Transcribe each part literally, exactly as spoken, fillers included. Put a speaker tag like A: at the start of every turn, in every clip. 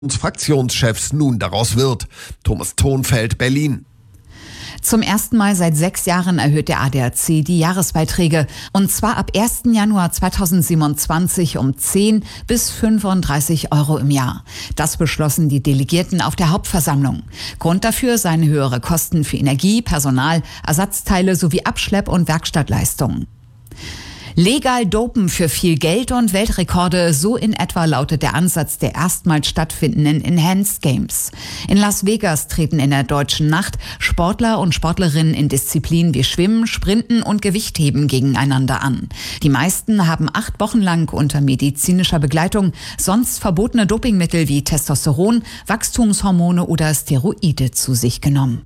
A: Fraktionschefs nun daraus wird. Thomas Thonfeld, Berlin.
B: Zum ersten Mal seit sechs Jahren erhöht der A D A C die Jahresbeiträge. Und zwar ab ersten Januar zweitausendsiebenundzwanzig um zehn bis fünfunddreißig Euro im Jahr. Das beschlossen die Delegierten auf der Hauptversammlung. Grund dafür seien höhere Kosten für Energie, Personal, Ersatzteile sowie Abschlepp- und Werkstattleistungen. Legal dopen für viel Geld und Weltrekorde, so in etwa lautet der Ansatz der erstmals stattfindenden Enhanced Games. In Las Vegas treten in der Deutschen Nacht Sportler und Sportlerinnen in Disziplinen wie Schwimmen, Sprinten und Gewichtheben gegeneinander an. Die meisten haben acht Wochen lang unter medizinischer Begleitung sonst verbotene Dopingmittel wie Testosteron, Wachstumshormone oder Steroide zu sich genommen.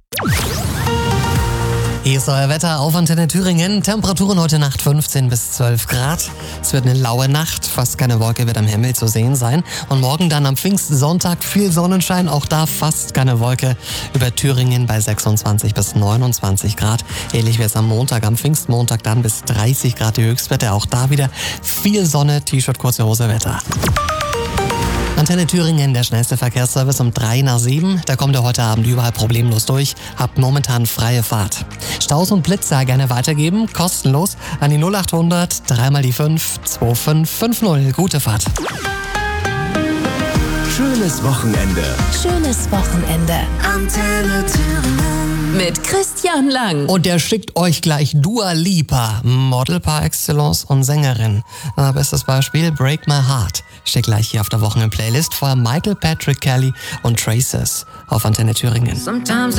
C: Hier ist euer Wetter auf Antenne Thüringen. Temperaturen heute Nacht fünfzehn bis zwölf Grad. Es wird eine laue Nacht, fast keine Wolke wird am Himmel zu sehen sein. Und morgen dann am Pfingstsonntag viel Sonnenschein, auch da fast keine Wolke. Über Thüringen bei sechsundzwanzig bis neunundzwanzig Grad. Ähnlich wie es am Montag, am Pfingstmontag dann bis dreißig Grad die Höchstwerte. Auch da wieder viel Sonne, T-Shirt, kurze Hose, Wetter. Antenne Thüringen, der schnellste Verkehrsservice um drei nach sieben. Da kommt ihr heute Abend überall problemlos durch. Habt momentan freie Fahrt. Staus und Blitzer gerne weitergeben, kostenlos an die null achthundert, dreimal die fünf, zwei fünf fünf null. Gute Fahrt.
D: Schönes Wochenende.
E: Schönes Wochenende.
D: Antenne Thüringen.
E: Mit Christian Lang.
C: Und der schickt euch gleich Dua Lipa, Model par excellence und Sängerin. Äh, bestes Beispiel, Break My Heart. Steht gleich hier auf der Wochenend-Playlist. Vorher Michael Patrick Kelly und Traces auf Antenne Thüringen.